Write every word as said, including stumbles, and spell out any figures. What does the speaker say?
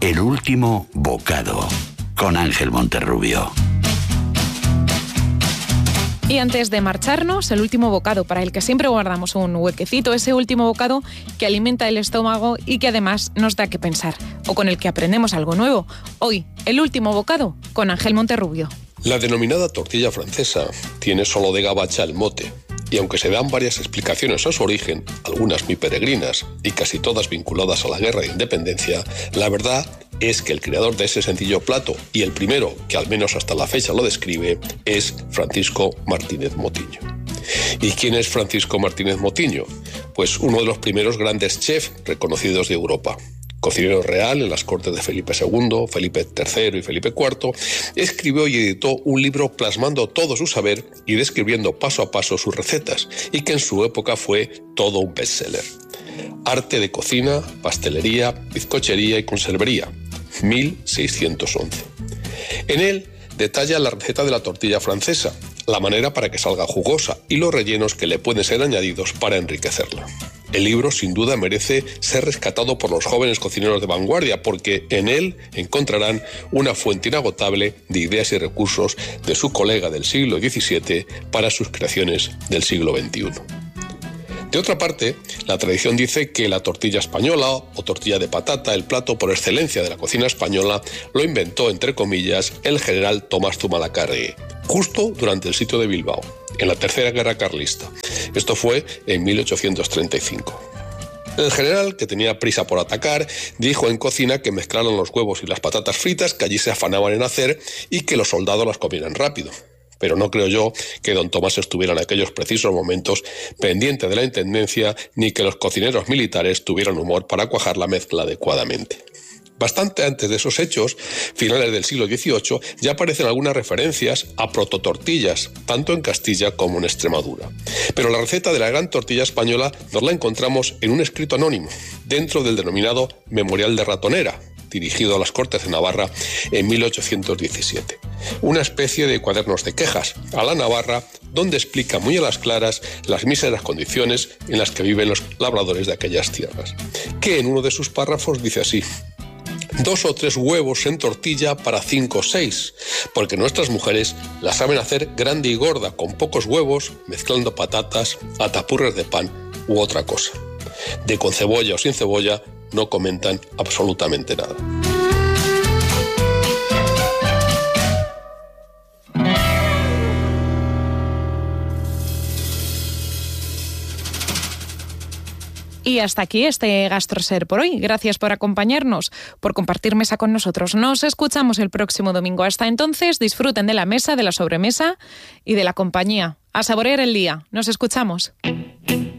El último bocado, con Ángel Monterrubio. Y antes de marcharnos, el último bocado para el que siempre guardamos un huequecito, ese último bocado que alimenta el estómago y que además nos da que pensar, o con el que aprendemos algo nuevo. Hoy, el último bocado con Ángel Monterrubio. La denominada tortilla francesa tiene solo de gabacha el mote, y aunque se dan varias explicaciones a su origen, algunas muy peregrinas y casi todas vinculadas a la guerra de independencia, la verdad es que el creador de ese sencillo plato, y el primero que al menos hasta la fecha lo describe, es Francisco Martínez Motiño. ¿Y quién es Francisco Martínez Motiño? Pues uno de los primeros grandes chefs reconocidos de Europa. Cocinero real en las cortes de Felipe segundo, Felipe tercero y Felipe cuarto, escribió y editó un libro plasmando todo su saber y describiendo paso a paso sus recetas, y que en su época fue todo un bestseller. Arte de cocina, pastelería, bizcochería y conservería, mil seiscientos once. En él detalla la receta de la tortilla francesa, la manera para que salga jugosa y los rellenos que le pueden ser añadidos para enriquecerla. El libro sin duda merece ser rescatado por los jóvenes cocineros de vanguardia, porque en él encontrarán una fuente inagotable de ideas y recursos de su colega del siglo diecisiete para sus creaciones del siglo veintiuno. De otra parte, la tradición dice que la tortilla española o tortilla de patata, el plato por excelencia de la cocina española, lo inventó, entre comillas, el general Tomás Zumalacárregui, justo durante el sitio de Bilbao, en la Tercera Guerra Carlista. Esto fue en mil ochocientos treinta y cinco. El general, que tenía prisa por atacar, dijo en cocina que mezclaran los huevos y las patatas fritas que allí se afanaban en hacer y que los soldados las comieran rápido. Pero no creo yo que don Tomás estuviera en aquellos precisos momentos pendiente de la intendencia, ni que los cocineros militares tuvieran humor para cuajar la mezcla adecuadamente. Bastante antes de esos hechos, finales del siglo dieciocho, ya aparecen algunas referencias a prototortillas, tanto en Castilla como en Extremadura. Pero la receta de la gran tortilla española nos la encontramos en un escrito anónimo, dentro del denominado Memorial de Ratonera, dirigido a las Cortes de Navarra en mil ochocientos diecisiete. Una especie de cuadernos de quejas a la Navarra, donde explica muy a las claras las míseras condiciones en las que viven los labradores de aquellas tierras, que en uno de sus párrafos dice así: dos o tres huevos en tortilla para cinco o seis, porque nuestras mujeres la saben hacer grande y gorda, con pocos huevos, mezclando patatas, atapurres de pan u otra cosa. De con cebolla o sin cebolla no comentan absolutamente nada. Y hasta aquí este GastroSer por hoy. Gracias por acompañarnos, por compartir mesa con nosotros. Nos escuchamos el próximo domingo. Hasta entonces, disfruten de la mesa, de la sobremesa y de la compañía. A saborear el día. Nos escuchamos.